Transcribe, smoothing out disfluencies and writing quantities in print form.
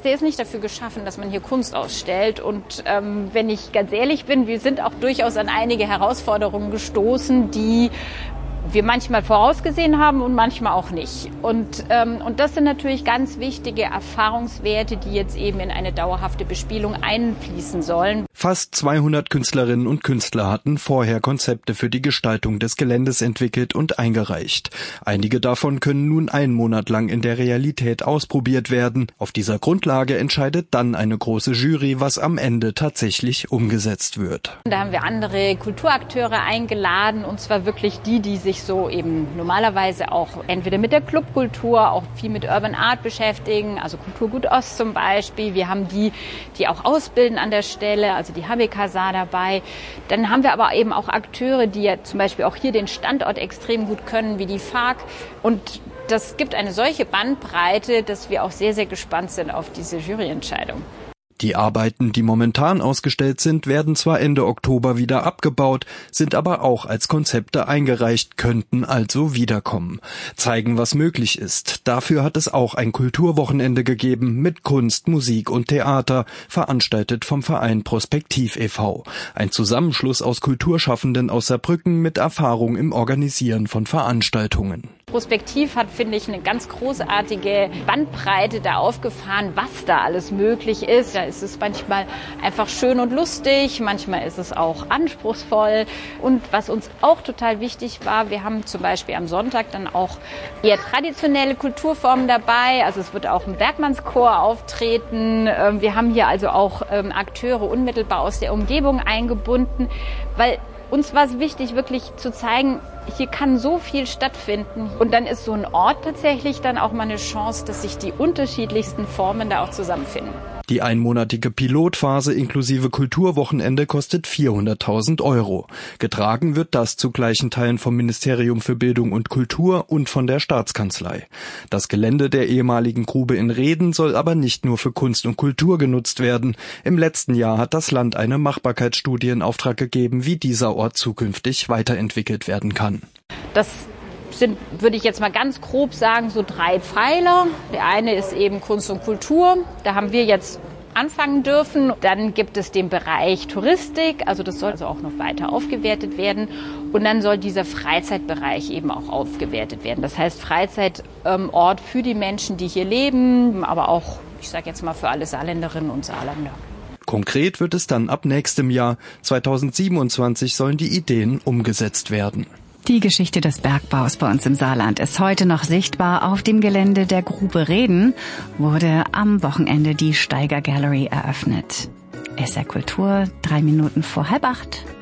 der ist nicht dafür geschaffen, dass man hier Kunst ausstellt. Und wenn ich ganz ehrlich bin, wir sind auch durchaus an einige Herausforderungen gestoßen, die wir manchmal vorausgesehen haben und manchmal auch nicht. Und das sind natürlich ganz wichtige Erfahrungswerte, die jetzt eben in eine dauerhafte Bespielung einfließen sollen. Fast 200 Künstlerinnen und Künstler hatten vorher Konzepte für die Gestaltung des Geländes entwickelt und eingereicht. Einige davon können nun einen Monat lang in der Realität ausprobiert werden. Auf dieser Grundlage entscheidet dann eine große Jury, was am Ende tatsächlich umgesetzt wird. Da haben wir andere Kulturakteure eingeladen, und zwar wirklich die sich so eben normalerweise auch entweder mit der Clubkultur, auch viel mit Urban Art beschäftigen, also Kulturgut Ost zum Beispiel. Wir haben die auch ausbilden an der Stelle, also die HBKSA dabei. Dann haben wir aber eben auch Akteure, die ja zum Beispiel auch hier den Standort extrem gut können, wie die FARC. Und das gibt eine solche Bandbreite, dass wir auch sehr, sehr gespannt sind auf diese Juryentscheidung. Die Arbeiten, die momentan ausgestellt sind, werden zwar Ende Oktober wieder abgebaut, sind aber auch als Konzepte eingereicht, könnten also wiederkommen. Zeigen, was möglich ist. Dafür hat es auch ein Kulturwochenende gegeben mit Kunst, Musik und Theater, veranstaltet vom Verein Prospektiv e.V. Ein Zusammenschluss aus Kulturschaffenden aus Saarbrücken mit Erfahrung im Organisieren von Veranstaltungen. Prospektiv hat, finde ich, eine ganz großartige Bandbreite da aufgefahren, was da alles möglich ist. Da ist es manchmal einfach schön und lustig, manchmal ist es auch anspruchsvoll. Und was uns auch total wichtig war, wir haben zum Beispiel am Sonntag dann auch eher traditionelle Kulturformen dabei. Also es wird auch ein Bergmannschor auftreten. Wir haben hier also auch Akteure unmittelbar aus der Umgebung eingebunden, weil uns war es wichtig, wirklich zu zeigen, hier kann so viel stattfinden. Und dann ist so ein Ort tatsächlich dann auch mal eine Chance, dass sich die unterschiedlichsten Formen da auch zusammenfinden. Die einmonatige Pilotphase inklusive Kulturwochenende kostet 400.000 €. Getragen wird das zu gleichen Teilen vom Ministerium für Bildung und Kultur und von der Staatskanzlei. Das Gelände der ehemaligen Grube in Rheden soll aber nicht nur für Kunst und Kultur genutzt werden. Im letzten Jahr hat das Land eine Machbarkeitsstudie in Auftrag gegeben, wie dieser Ort zukünftig weiterentwickelt werden kann. Das sind, würde ich jetzt mal ganz grob sagen, so 3 Pfeiler. Der eine ist eben Kunst und Kultur. Da haben wir jetzt anfangen dürfen. Dann gibt es den Bereich Touristik. Also das soll also auch noch weiter aufgewertet werden. Und dann soll dieser Freizeitbereich eben auch aufgewertet werden. Das heißt Freizeitort für die Menschen, die hier leben, aber auch, ich sage jetzt mal, für alle Saarländerinnen und Saarländer. Konkret wird es dann ab nächstem Jahr. 2027 sollen die Ideen umgesetzt werden. Die Geschichte des Bergbaus bei uns im Saarland ist heute noch sichtbar. Auf dem Gelände der Grube Rheden wurde am Wochenende die Steiger Gallery eröffnet. SR Kultur, 3 Minuten vor 7:30.